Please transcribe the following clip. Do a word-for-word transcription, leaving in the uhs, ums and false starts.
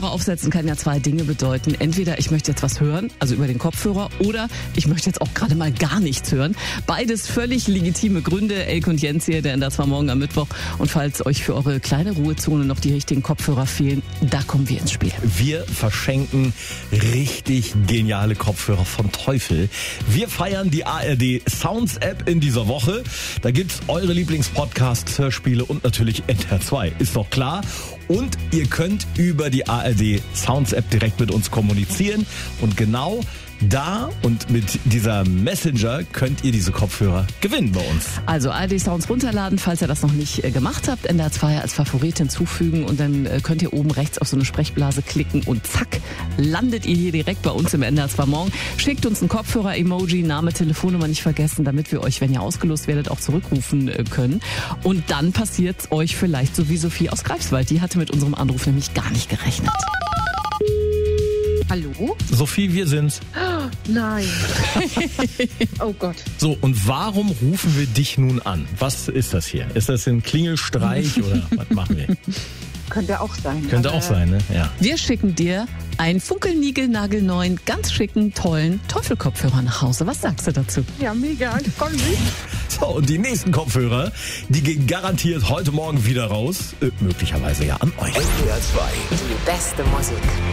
Kopfhörer aufsetzen kann ja zwei Dinge bedeuten. Entweder ich möchte jetzt was hören, also über den Kopfhörer, oder ich möchte jetzt auch gerade mal gar nichts hören. Beides völlig legitime Gründe. Elke und Jens hier, denn das war morgen am Mittwoch. Und falls euch für eure kleine Ruhezone noch die richtigen Kopfhörer fehlen, da kommen wir ins Spiel. Wir verschenken richtig geniale Kopfhörer von Teufel. Wir feiern die A R D Sounds App in dieser Woche. Da gibt's eure Lieblingspodcasts, Hörspiele und natürlich N T R zwei. Ist doch klar. Und ihr könnt über die A R D Sounds App direkt mit uns kommunizieren. Und genau da und mit dieser Messenger könnt ihr diese Kopfhörer gewinnen bei uns. Also A R D Sounds runterladen, falls ihr das noch nicht äh, gemacht habt. N D R zwei als Favorit hinzufügen und dann äh, könnt ihr oben rechts auf so eine Sprechblase klicken und zack, landet ihr hier direkt bei uns im N D R zwei Morgen. Schickt uns ein Kopfhörer-Emoji, Name, Telefonnummer nicht vergessen, damit wir euch, wenn ihr ausgelost werdet, auch zurückrufen äh, können. Und dann passiert's euch vielleicht so wie Sophie aus Greifswald. Die hatte mit unserem Anruf nämlich gar nicht gerechnet. Hallo? Sophie, wir sind's. Oh, nein. Oh Gott. So, und warum rufen wir dich nun an? Was ist das hier? Ist das ein Klingelstreich oder was machen wir? Könnte auch sein. Könnte auch sein, ne? Ja. Wir schicken dir einen funkelnigelnagelneuen, ganz schicken, tollen Teufelkopfhörer nach Hause. Was sagst du dazu? Ja, mega. Ich freue mich. So, und die nächsten Kopfhörer, die gehen garantiert heute Morgen wieder raus. Äh, möglicherweise ja an euch. N T R zwei. Die beste Musik.